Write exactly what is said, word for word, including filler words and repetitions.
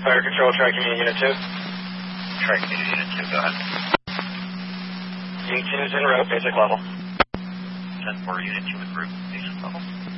Fire Control, Tri-Community Unit two. Tri-Community Unit two, go ahead. Unit two is en route, basic level. ten four, Unit two en route, basic level.